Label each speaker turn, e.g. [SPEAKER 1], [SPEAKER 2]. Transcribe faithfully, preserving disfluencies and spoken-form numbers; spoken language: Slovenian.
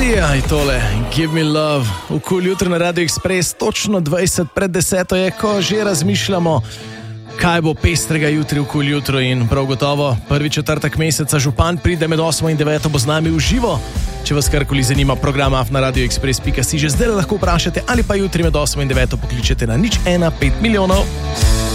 [SPEAKER 1] Jaj, tole, Give Me Love, v Cool jutro na Radio Express, točno dvajset pred deseto je, ko že razmišljamo, kaj bo pestrega jutri v Cool jutro in prav gotovo prvi četrtek meseca župan pride med osmo in deveto, bo z nami v živo. Če vas karkoli zanima, program af na radio express pika si že zdaj lahko vprašate ali pa jutri med osmo in deveto pokličete na nič ena pet milijonov.